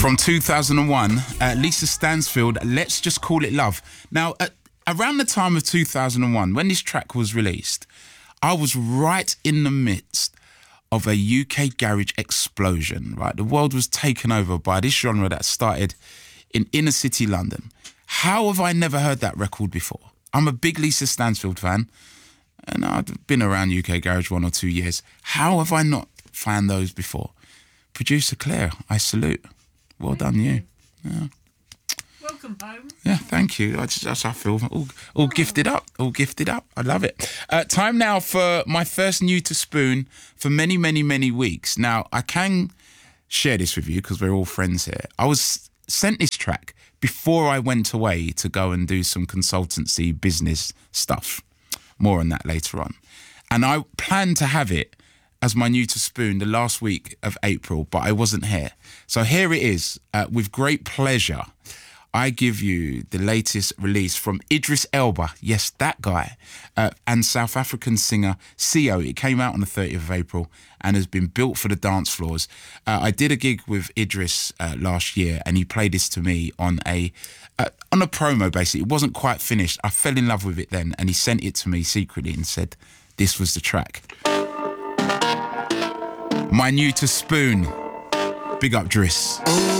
From 2001, Lisa Stansfield, Let's Just Call It Love. Now, around the time of 2001, when this track was released, I was right in the midst of a UK garage explosion, right? The world was taken over by this genre that started in inner city London. How have I never heard that record before? I'm a big Lisa Stansfield fan, and I've been around UK garage 1 or 2 years. How have I not found those before? Producer Claire, I salute. Well done, you. Yeah. Welcome home. Yeah, thank you. I feel all gifted up. All gifted up. I love it. Time now for my first new to Spoon for many, many, many weeks. Now, I can share this with you because we're all friends here. I was sent this track before I went away to go and do some consultancy business stuff. More on that later on. And I planned to have it as my new to Spoon the last week of April, but I wasn't here. So here it is. With great pleasure, I give you the latest release from Idris Elba, yes, that guy, and South African singer Sio. It came out on the 30th of April and has been built for the dance floors. I did a gig with Idris last year, and he played this to me on a promo, basically. It wasn't quite finished. I fell in love with it then, and he sent it to me secretly and said this was the track. My new to Spoon. Big up, Driss.